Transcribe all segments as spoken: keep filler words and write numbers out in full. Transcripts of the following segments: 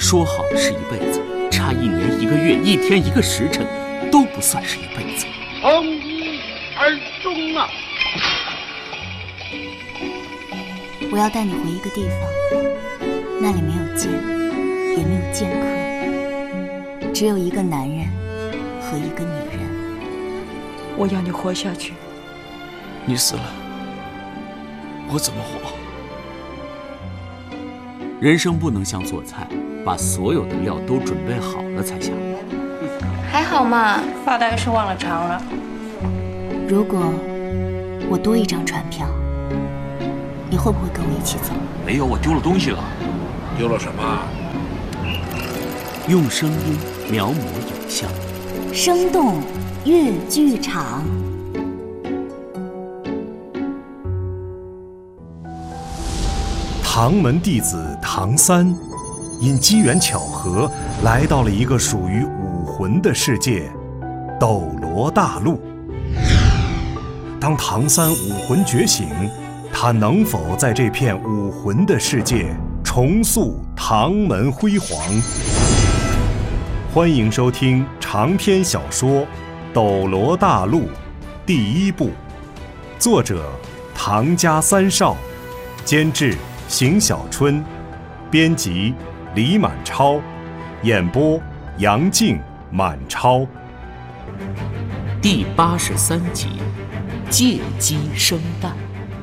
说好的是一辈子，差一年一个月一天一个时辰都不算是一辈子。 从一而终啊！ 我要带你回一个地方，那里没有剑，也没有剑客，只有一个男人和一个女人。 我要你活下去。 你死了，我怎么活？ 人生不能像做菜，把所有的料都准备好了才下锅。 还好嘛， 发呆是忘了常了。 如果我多一张船票，你会不会跟我一起走？ 没有，我丢了东西了。 丢了什么？ 用声音描摹影像， 生动粤剧场。 唐门弟子唐三，因机缘巧合来到了一个属于武魂的世界——斗罗大陆。当唐三武魂觉醒，他能否在这片武魂的世界重塑唐门辉煌？欢迎收听长篇小说《斗罗大陆》第一部，作者唐家三少，监制邢小春，编辑李满超，演播杨静、满超。 第八十三集，借机生蛋。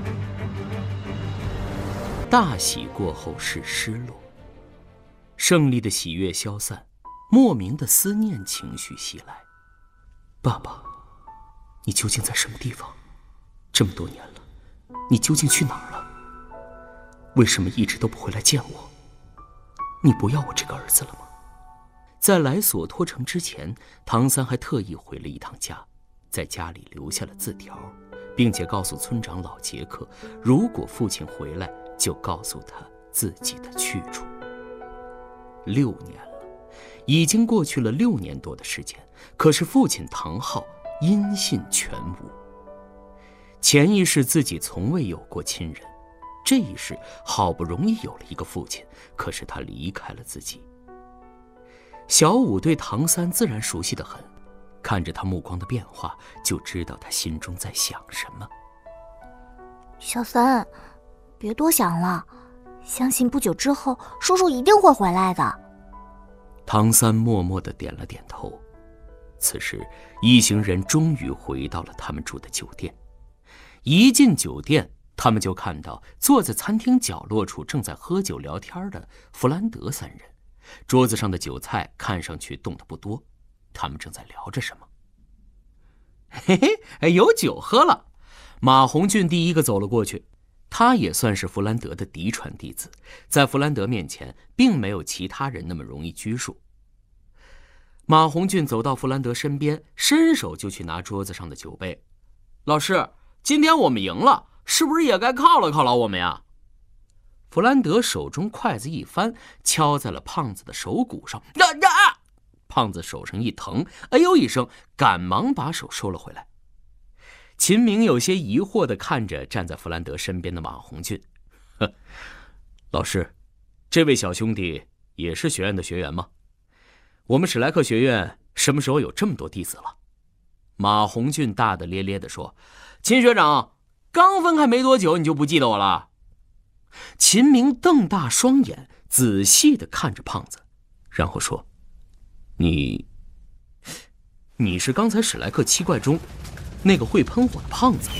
大喜过后是失落，胜利的喜悦消散，莫名的思念情绪袭来。爸爸，你究竟在什么地方？这么多年了，你究竟去哪儿了？为什么一直都不回来见我？你不要我这个儿子了吗？在来索托城之前，唐三还特意回了一趟家，在家里留下了字条，并且告诉村长老杰克，如果父亲回来，就告诉他自己的去处。六年了，已经过去了六年多的时间，可是父亲唐昊音信全无。前一世自己从未有过亲人，这一世好不容易有了一个父亲，可是他离开了自己。小五对唐三自然熟悉得很，看着他目光的变化，就知道他心中在想什么。 小三，别多想了，相信不久之后叔叔一定会回来的。 唐三默默地点了点头。此时一行人终于回到了他们住的酒店。一进酒店，他们就看到坐在餐厅角落处正在喝酒聊天的弗兰德三人，桌子上的酒菜看上去动得不多，他们正在聊着什么。嘿嘿，有酒喝了。马红俊第一个走了过去，他也算是弗兰德的嫡传弟子，在弗兰德面前并没有其他人那么容易拘束。马红俊走到弗兰德身边，伸手就去拿桌子上的酒杯。老师，今天我们赢了，是不是也该犒劳犒劳我们呀？弗兰德手中筷子一翻，敲在了胖子的手骨上。啊啊！胖子手上一疼，哎呦一声，赶忙把手收了回来。秦明有些疑惑地看着站在弗兰德身边的马红俊。呵，老师，这位小兄弟也是学院的学员吗？我们史莱克学院什么时候有这么多弟子了？马红俊大大咧咧地说：秦学长，刚分开没多久你就不记得我了？秦明瞪大双眼，仔细地看着胖子，然后说：你你是刚才史莱克七怪中那个会喷火的胖子。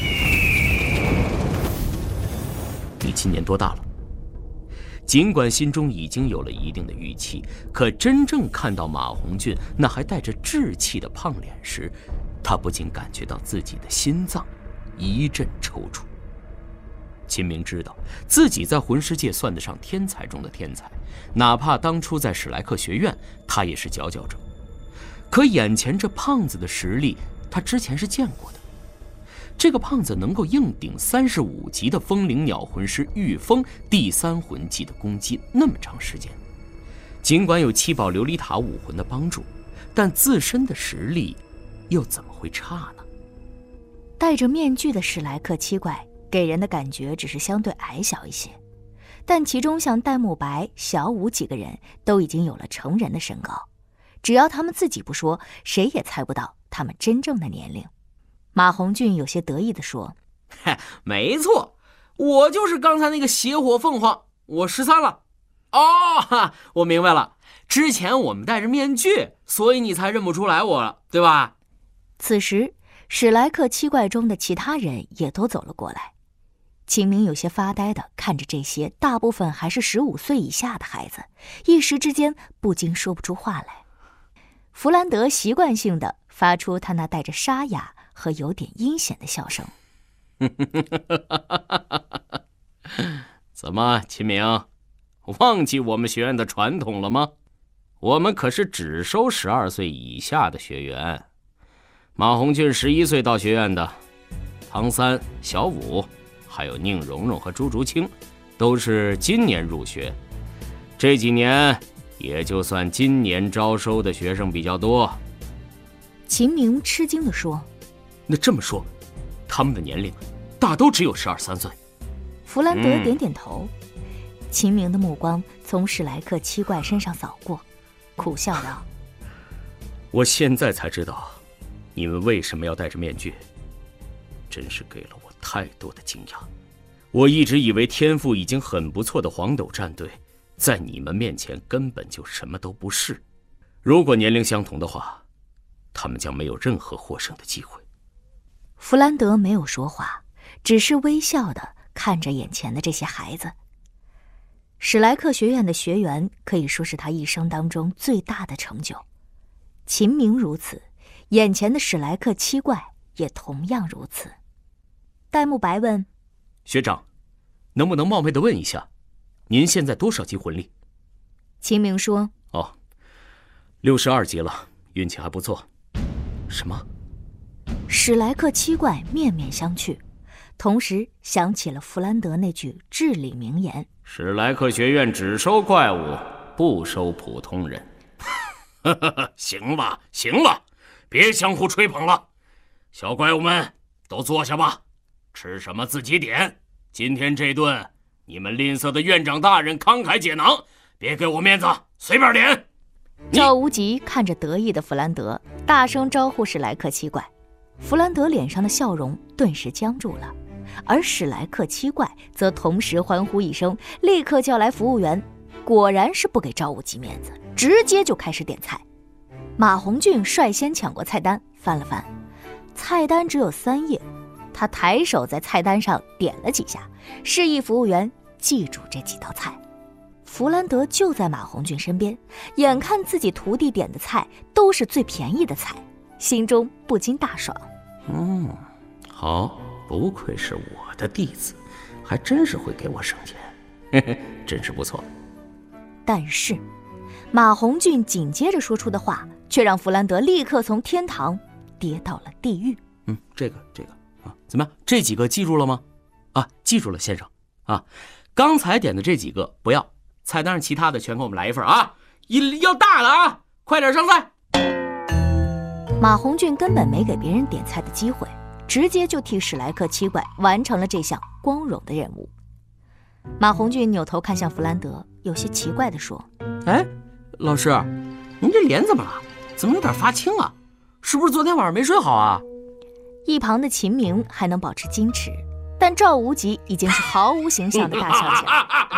你今年多大了？尽管心中已经有了一定的预期，可真正看到马红俊那还带着稚气的胖脸时，他不禁感觉到自己的心脏一阵抽搐。秦明知道自己在魂师界算得上天才中的天才，哪怕当初在史莱克学院他也是佼佼者，可眼前这胖子的实力他之前是见过的。这个胖子能够硬顶三十五级的风灵鸟魂师御风第三魂技的攻击那么长时间，尽管有七宝琉璃塔武魂的帮助，但自身的实力又怎么会差呢？ 戴着面具的史莱克七怪给人的感觉只是相对矮小一些， 但其中像戴沐白、小舞几个人都已经有了成人的身高，只要他们自己不说，谁也猜不到他们真正的年龄。马红俊有些得意地说： 没错，我就是刚才那个邪火凤凰，我十三了。哦，我明白了，之前我们戴着面具，所以你才认不出来我了，对吧？ 此时史莱克七怪中的其他人也都走了过来，秦明有些发呆地看着这些大部分还是十五岁以下的孩子，一时之间不禁说不出话来。弗兰德习惯性地发出他那带着沙哑和有点阴险的笑声。 怎么，秦明，忘记我们学院的传统了吗？我们可是只收十二岁以下的学员。马红俊十一岁到学院的，唐三、小五，还有宁荣荣和朱竹清，都是今年入学。这几年也就算今年招收的学生比较多。 秦明吃惊地说： 那这么说，他们的年龄大都只有十二三岁。 弗兰德点点头，嗯、秦明的目光从史莱克七怪身上扫过，苦笑道： 我现在才知道你们为什么要戴着面具，真是给了我太多的惊讶。我一直以为天赋已经很不错的黄斗战队，在你们面前根本就什么都不是。如果年龄相同的话，他们将没有任何获胜的机会。 弗兰德没有说话，只是微笑地看着眼前的这些孩子。史莱克学院的学员可以说是他一生当中最大的成就，秦明如此，眼前的史莱克七怪也同样如此。戴沐白问： 学长，能不能冒昧地问一下，您现在多少级魂力？ 秦明说： 哦，六十二级了，运气还不错。什么？ 史莱克七怪面面相觑，同时想起了弗兰德那句至理名言： 史莱克学院只收怪物，不收普通人。行了行了，别相互吹捧了，小怪物们都坐下吧，吃什么自己点。今天这顿你们吝啬的院长大人慷慨解囊，别给我面子，随便点。 赵无极看着得意的弗兰德，大声招呼史莱克七怪。弗兰德脸上的笑容顿时僵住了，而史莱克七怪则同时欢呼一声，立刻叫来服务员，果然是不给赵无极面子，直接就开始点菜。马红俊率先抢过菜单，翻了翻，菜单只有三页，他抬手在菜单上点了几下，示意服务员记住这几道菜。弗兰德就在马红俊身边，眼看自己徒弟点的菜都是最便宜的菜，心中不禁大爽。 嗯，好，不愧是我的弟子，还真是会给我省钱，嘿嘿，真是不错。 但是马红俊紧接着说出的话却让弗兰德立刻从天堂跌到了地狱。 嗯，这个这个啊，怎么样？这几个记住了吗？啊，记住了，先生。啊，刚才点的这几个不要，菜单上其他的全给我们来一份啊！一要大的啊，快点上菜。 马红俊根本没给别人点菜的机会，直接就替史莱克七怪完成了这项光荣的任务。马红俊扭头看向弗兰德，有些奇怪地说： 哎，老师，您这脸怎么了？怎么有点发青啊？是不是昨天晚上没睡好啊？ 一旁的秦明还能保持矜持，但赵无极已经是毫无形象的大笑起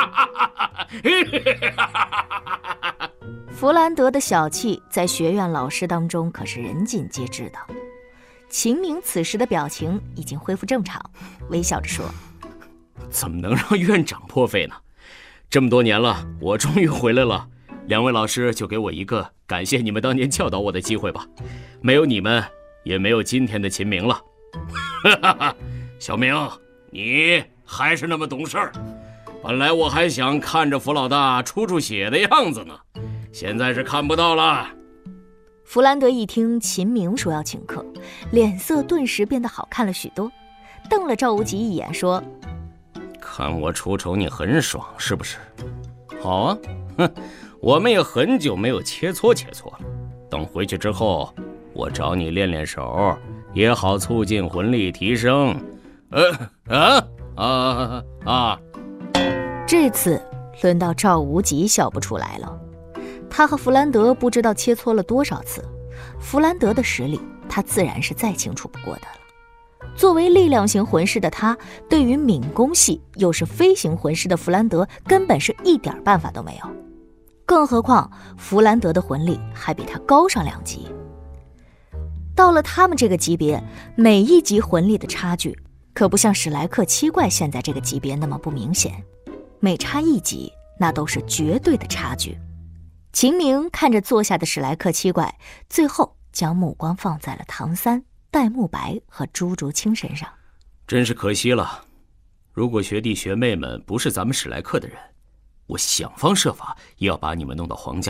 来。弗兰德的小气在学院老师当中可是人尽皆知的。秦明此时的表情已经恢复正常，微笑着说： 怎么能让院长破费呢？这么多年了，我终于回来了，两位老师就给我一个感谢你们当年教导我的机会吧，没有你们也没有今天的秦明了。小明，你还是那么懂事儿，本来我还想看着弗老大出出血的样子呢，现在是看不到了。 弗兰德一听秦明说要请客，脸色顿时变得好看了许多，瞪了赵无极一眼说： 看我出丑你很爽是不是？好啊，哼，我们也很久没有切磋切磋了，等回去之后我找你练练手，也好促进魂力提升。呃啊啊啊！ 这次轮到赵无极笑不出来了。他和弗兰德不知道切磋了多少次，弗兰德的实力他自然是再清楚不过的了。作为力量型魂师的他，对于敏攻系又是飞行魂师的弗兰德根本是一点办法都没有。更何况弗兰德的魂力还比他高上两级。到了他们这个级别，每一级魂力的差距可不像史莱克七怪现在这个级别那么不明显，每差一级那都是绝对的差距。秦明看着坐下的史莱克七怪，最后将目光放在了唐三、戴沐白和朱竹清身上。 真是可惜了，如果学弟学妹们不是咱们史莱克的人，我想方设法也要把你们弄到皇家